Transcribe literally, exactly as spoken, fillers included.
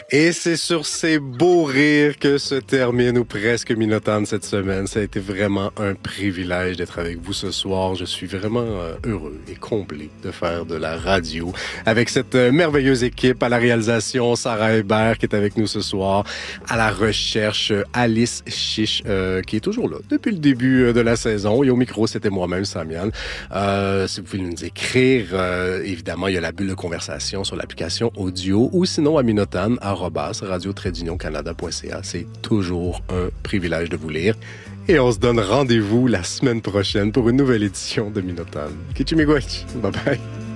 Et c'est sur ces beaux rires que se termine ou presque Minotaine cette semaine. Ça a été vraiment un privilège d'être avec vous ce soir. Je suis vraiment euh, heureux et comblé de faire de la radio avec cette euh, merveilleuse équipe. À la réalisation, Sarah Hébert qui est avec nous ce soir. À la recherche, Alice Chiche euh, qui est toujours là depuis le début de la saison. Et au micro, c'était moi-même, Samian. Euh, si vous pouvez nous écrire, euh, évidemment, il y a la bulle de conversation sur l'application audio ou sinon à Minotaine, arobase radio trait d'union canada point c a. C'est toujours un privilège de vous lire. Et on se donne rendez-vous la semaine prochaine pour une nouvelle édition de Minotaine. Kichimigwech. Bye bye.